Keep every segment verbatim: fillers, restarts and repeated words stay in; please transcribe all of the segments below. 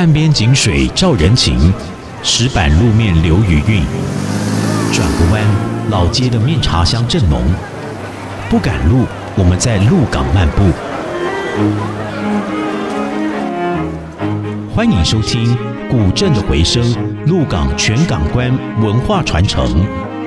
岸边景水照人情，石板路面留余韵。转个弯，老街的面茶香正浓。不赶路，我们在鹿港漫步。欢迎收听古镇的回声，鹿港全港观文化传承。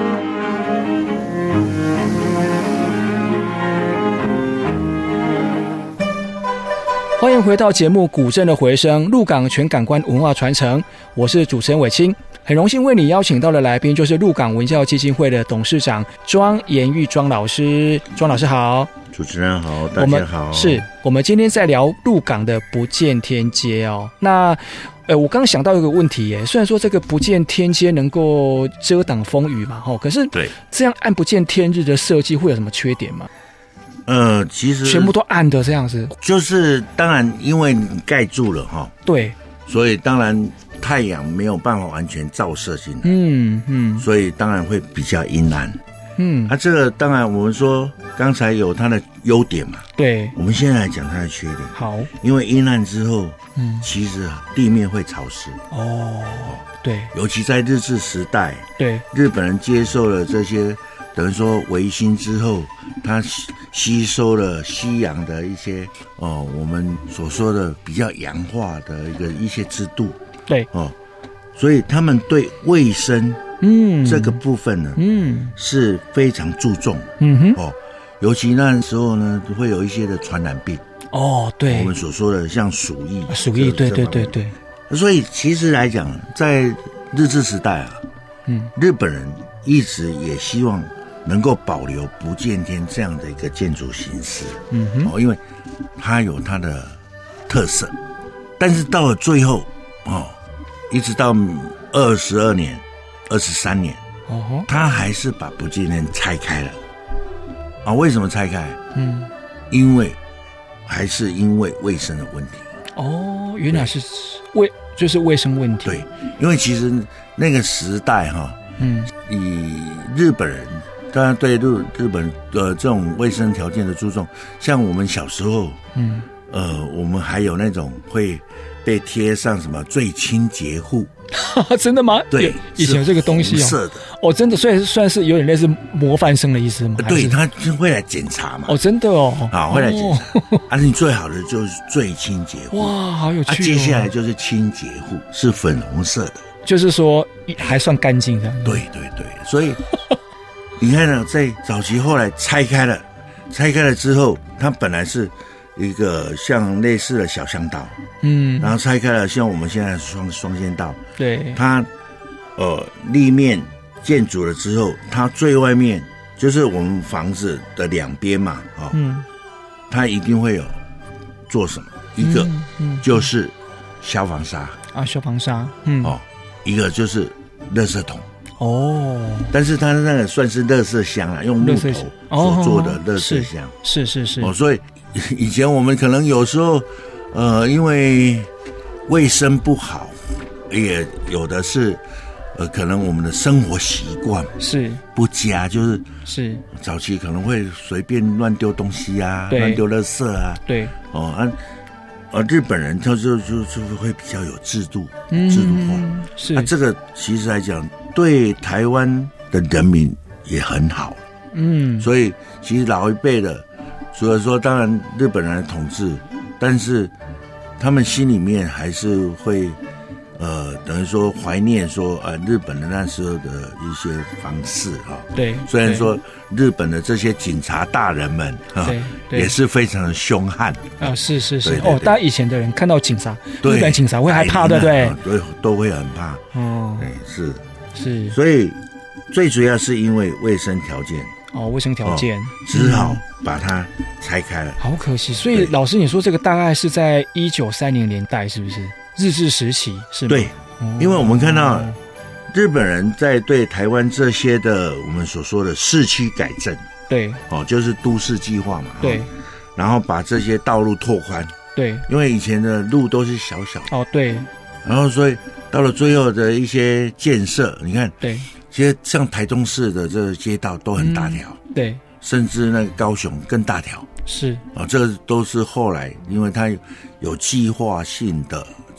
欢迎回到节目《古镇的回声》，鹿港全港观文化传承，我是主持人伟清。很荣幸为你邀请到的来宾就是鹿港文教基金会的董事长庄延玉庄老师。庄老师好。 主持人好，大家好。 是我们今天在聊鹿港的不见天街哦。那呃，我刚想到一个问题耶，虽然说这个不见天街能够遮挡风雨嘛，吼，可是对这样暗不见天日的设计会有什么缺点吗？ 呃，其实全部都暗的这样子， 就是当然因为你盖住了哈， 对， 所以当然太阳没有办法完全照射进来， 嗯嗯， 所以当然会比较阴暗。 嗯， 啊，这个当然我们说刚才有它的优点嘛， 对， 我们现在来讲它的缺点。 好， 因为阴暗之后， 嗯， 其实地面会潮湿。 哦，对， 尤其在日治时代， 对， 日本人接受了这些等于说维新之后，他吸收了西洋的一些哦，我们所说的比较洋化的一个一些制度， 对哦，所以他们对卫生嗯这个部分呢嗯是非常注重嗯哼哦，尤其那时候呢会有一些的传染病哦，对，我们所说的像鼠疫， 鼠疫，对对对对， 所以其实来讲，在日治时代啊，嗯，日本人一直也希望能够保留不见天这样的一个建筑形式，嗯哼，哦，因为它有它的特色，但是到了最后，哦，一直到二十二年、二十三年，哦，他还是把不见天拆开了，啊，为什么拆开？嗯，因为还是因为卫生的问题。哦， 原来是卫，就是卫生问题。 对，因为其实那个时代哈，嗯，以日本人。当然，对日日本呃这种卫生条件的注重，像我们小时候，嗯，呃，我们还有那种会被贴上什么最清洁户， 真的吗？ 对， 以前有这个东西哦， 色的哦，真的，所以算是有点类似模范生的意思吗？ 对，他就会来检查嘛。 哦，真的哦， 好，会来检查。哦、啊，你最好的就是最清洁户， 哇，好有趣、哦。啊， 接下来就是清洁户，是粉红色的， 就是说还算干净这样。 对对对，所以。你看呢，在早期后来拆开了，拆开了之后，它本来是一个像类似的小巷道，嗯，然后拆开了，像我们现在的双双线道， 对， 它呃立面建筑了之后，它最外面就是我们房子的两边嘛，哦，嗯，它一定会有做什么？一个就是消防沙啊，消防沙，嗯， 哦，一个就是垃圾桶。 哦， 但是它那个算是垃圾箱啊，用木头所做的垃圾箱， 哦、是是 是, 是哦，所以以前我们可能有时候，呃，因为卫生不好，也有的是，呃，可能我们的生活习惯是不佳，就是是早期可能会随便乱丢东西啊，乱丢垃圾啊， 对， 哦啊。而日本人他就就就会比较有制度、嗯、制度化， 是啊，这个其实来讲对台湾的人民也很好，嗯，所以其实老一辈的，除了说当然日本人的统治，但是他们心里面还是会呃等于说怀念说呃日本的那时候的一些方式哈， 对， 虽然说日本的这些警察大人们啊也是非常的凶悍啊，是是是对对对哦，大家以前的人看到警察，日本警察会害怕，对不对？ 对，都会很怕哦，对，是是， 所以最主要是因为卫生条件哦，卫生条件、哦、 只好把它拆开了， 好可惜。所以老师，你说这个大概是在一九三零年代，是不是？日治时期是吗？ 对，因为我们看到日本人在对台湾这些的我们所说的市区改正， 对， 哦，就是都市计划嘛， 对， 哦、然后把这些道路拓宽， 对， 因为以前的路都是小小的， 哦，对， 然后所以到了最后的一些建设，你看， 对， 其实像台中市的这个街道都很大条、 嗯，对， 甚至那个高雄更大条， 是啊、哦，这个都是后来因为它有计划性的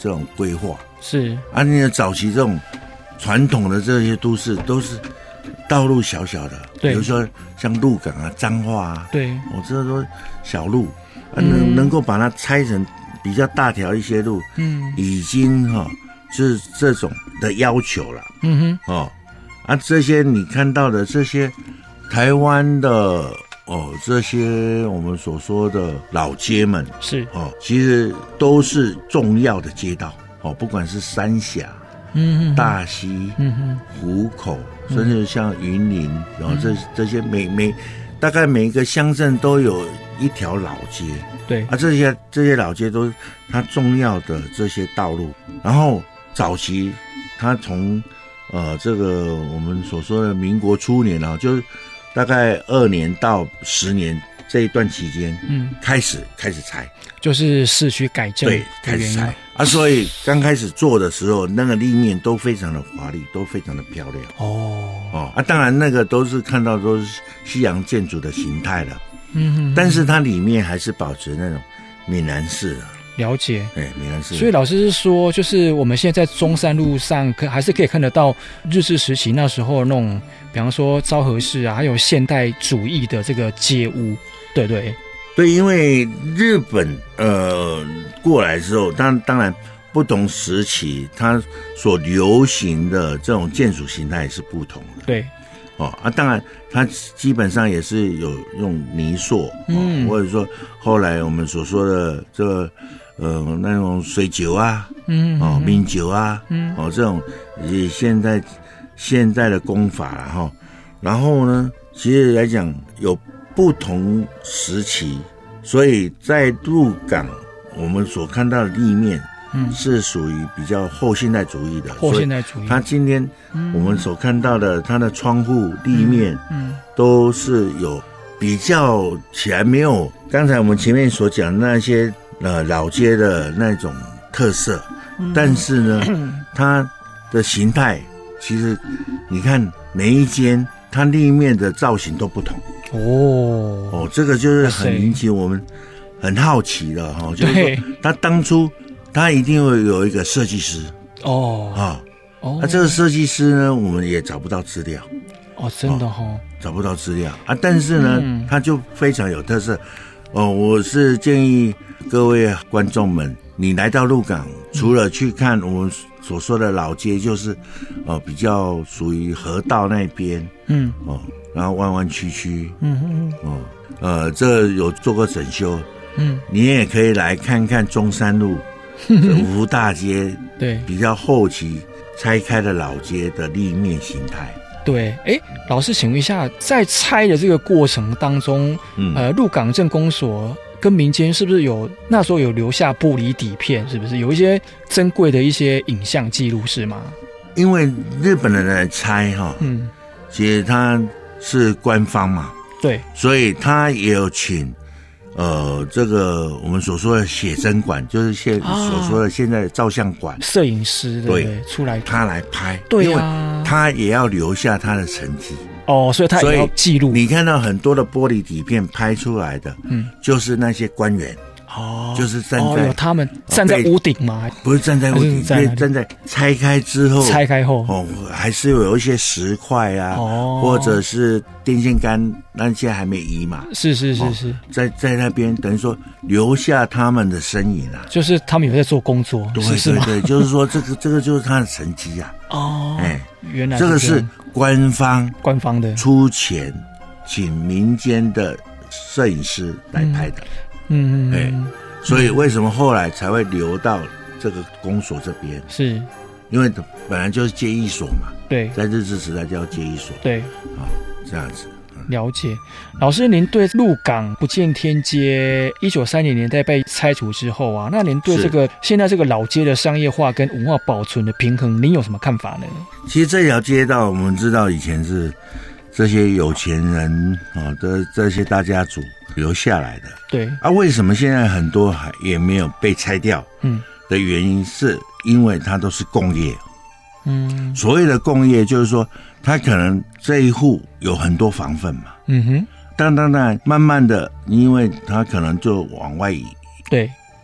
这种规划。 是啊，你的早期这种传统的这些都市都是道路小小的， 对， 比如说像鹿港啊、彰化啊， 对， 我知道说小路啊，能、嗯、能够把它拆成比较大条一些路，嗯，已经哈、哦、是这种的要求了，嗯哼，哦，啊，这些你看到的这些台湾的哦，这些我们所说的老街们是哦，其实都是重要的街道。哦，不管是三峡、嗯、大溪、嗯、湖口，甚至像云林，嗯、然后这这些每每大概每一个乡镇都有一条老街， 对啊，这些这些老街都是它重要的这些道路。然后早期它从呃这个我们所说的民国初年啊，就是大概二年到十年这一段期间，嗯，开始开始拆。 就是市区改正， 对，开始拆啊，所以刚开始做的时候，那个立面都非常的华丽，都非常的漂亮。哦哦啊，当然那个都是看到都是西洋建筑的形态了，嗯哼，但是它里面还是保持那种闽南式的。 了解， 对，闽南式。 所以老师是说，就是我们现在在中山路上可还是可以看得到日治时期那时候那种，比方说昭和式啊，还有现代主义的这个街屋，对对。 对，因为日本呃过来之后，当当然不同时期它所流行的这种建筑形态是不同的。 对， 哦啊，当然它基本上也是有用泥塑，嗯、哦，或者说后来我们所说的这个呃那种水酒啊，嗯，哦米酒啊，嗯，哦这种以现在现在的工法啦哈，然后呢，其实来讲有不同时期，所以在鹿港我们所看到的立面，嗯，是属于比较后现代主义的。 后现代主义， 它今天我们所看到的，它的窗户立面，嗯，都是有比较起来没有刚才我们前面所讲的那些呃老街的那种特色，嗯、但是呢，它的形态其实你看每一间它立面的造型都不同。哦哦，这个就是很引起我们很好奇的哈，就是说他当初他一定会有一个设计师哦啊，哦，那、啊、这个设计师呢，我们也找不到资料哦，真的哈、哦， 找不到资料啊，但是呢，嗯、他就非常有特色哦。我是建议各位观众们，你来到鹿港，除了去看我们所说的老街，就是呃比较属于河道那边，嗯哦。然后弯弯曲曲，嗯嗯哦，呃，这有做过整修，嗯，你也可以来看看中山路五福大街，对，比较后期拆开的老街的立面形态。 对，哎，老师，请问一下，在拆的这个过程当中，嗯、呃，鹿港镇公所跟民间是不是有那时候有留下玻璃底片？是不是有一些珍贵的一些影像记录是吗？ 因为日本人来拆哈，嗯，其实他是官方嘛， 对， 所以他也有请，呃，这个我们所说的写真馆，就是现、啊、所说的现在的照相馆， 摄影师对, 对出来， 他来拍， 对啊，因为他也要留下他的成绩哦，所以他也要记录。 你看到很多的玻璃底片拍出来的，嗯，就是那些官员。哦，就是站在、 哦、他们站在屋顶吗？ 不是站在屋顶，因为站在拆开之后， 拆开后哦，还是有一些石块啊，哦，或者是电线杆，那些还没移嘛。 是是是是， 哦、在在那边等于说留下他们的身影啊， 就是他们有在做工作， 对对对，就是说这个这个就是他的成绩啊。哦，哎， 原来这个是官方官方的出钱请民间的摄影师来拍的。嗯嗯嗯，哎，所以为什么后来才会流到这个公所这边？ 是， 因为本来就是街艺所嘛。 对， 在日治时代叫街艺所。 对， 啊、哦，这样子。 了解，老师，您对鹿港不见天街一九三零年代被拆除之后啊，那您对这个现在这个老街的商业化跟文化保存的平衡，您有什么看法呢？ 其实这条街道我们知道以前是这些有钱人啊的这些大家族留下来的， 对啊，为什么现在很多还也没有被拆掉？嗯，的原因是因为它都是工业，嗯，所谓的工业就是说，它可能这一户有很多房份嘛，嗯哼，但当然慢慢的，因为它可能就往外移， 对，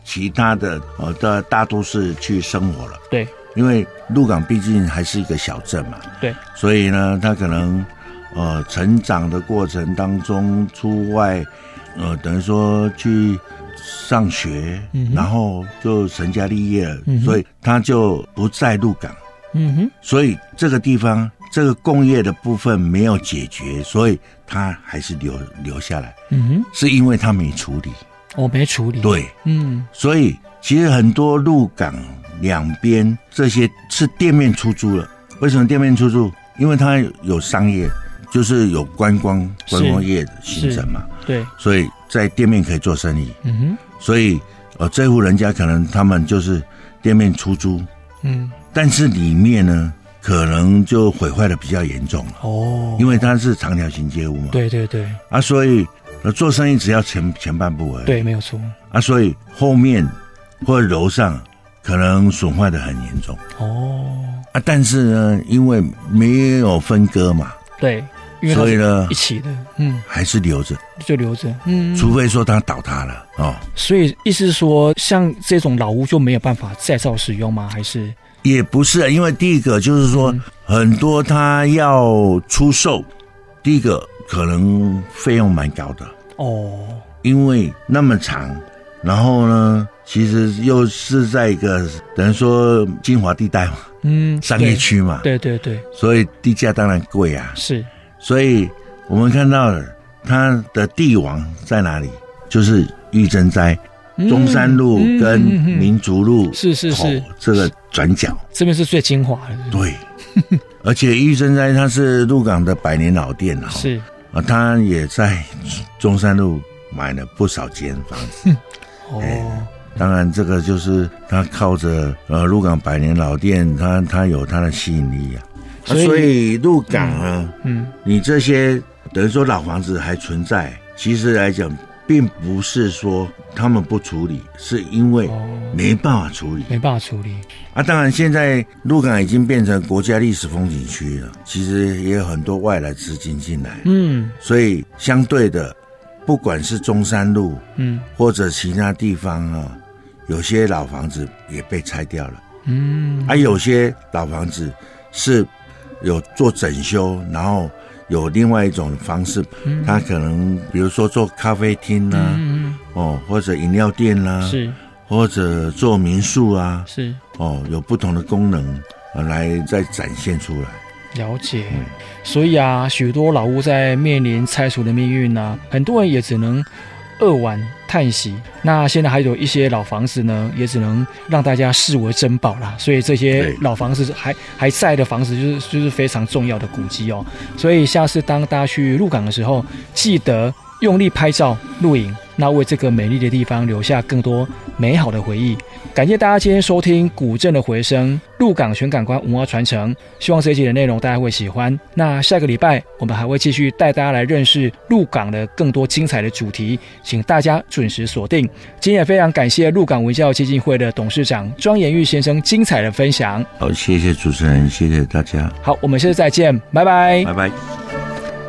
其他的呃的大都市去生活了。 对， 因为鹿港毕竟还是一个小镇嘛， 对， 所以呢，他可能呃成长的过程当中出外，呃等于说去上学，嗯、然后就成家立业了，嗯、所以他就不在鹿港。嗯哼，所以这个地方这个工业的部分没有解决，所以他还是留留下来。嗯哼，是因为他没处理。 哦，没处理。 对，嗯，所以其实很多鹿港两边这些是店面出租了。为什么店面出租？因为它有商业，就是有观光观光业的形成嘛。 对， 所以在店面可以做生意。嗯哼，所以呃，这户人家可能他们就是店面出租。嗯。但是里面呢，可能就毁坏的比较严重了哦，因为它是长条形街屋嘛。 对对对， 啊，所以呃做生意只要前前半部而已。 对，没有错。 啊，所以后面或者楼上可能损坏的很严重哦。啊，但是呢，因为没有分割嘛， 对，因为所以呢一起的，嗯， 还是留着， 就留着，嗯， 除非说它倒塌了哦。 所以意思是说，像这种老屋就没有办法再造使用吗？还是？ 也不是，因为第一个就是说，嗯、很多他要出售，第一个可能费用蛮高的哦，因为那么长，然后呢，其实又是在一个等于说精华地带嘛，嗯，商业区嘛， 对对对， 所以地价当然贵啊， 是， 所以我们看到它的地王在哪里，就是玉珍斋。中山路跟民族路、嗯嗯嗯、 是是是这个转角， 这边是最精华的。 对，而且玉珍斋它是鹿港的百年老店， 是啊，他也在中山路买了不少间房子。哦、欸，当然这个就是他靠着呃鹿港百年老店，他他有他的吸引力啊。所以, 啊所以鹿港呢，嗯，你这些等于说老房子还存在，其实来讲。并不是说他们不处理，是因为没办法处理， 没办法处理啊。当然，现在鹿港已经变成国家历史风景区了，其实也有很多外来资金进来，嗯，所以相对的，不管是中山路，嗯，或者其他地方啊，有些老房子也被拆掉了，嗯，啊，有些老房子是有做整修，然后。有另外一种方式，嗯、他可能比如说做咖啡厅啦、啊嗯，哦，或者饮料店啦、啊， 是， 或者做民宿啊， 是， 哦，有不同的功能，呃，来再展现出来。 了解，嗯、所以啊，许多老屋在面临拆除的命运啊，很多人也只能扼腕叹息。那现在还有一些老房子呢，也只能让大家视为珍宝啦。所以这些老房子还还在的房子，就是就是非常重要的古迹哦。所以下次当大家去鹿港的时候，记得用力拍照、录影，那为这个美丽的地方留下更多美好的回忆。感谢大家今天收听古镇的回声，鹿港全港湾文化传承，希望这一集的内容大家会喜欢。那下个礼拜我们还会继续带大家来认识鹿港的更多精彩的主题，请大家准时锁定。今天也非常感谢鹿港文教基金会的董事长庄延玉先生精彩的分享。 好，谢谢主持人，谢谢大家。 好，我们下次再见，拜拜， 拜拜。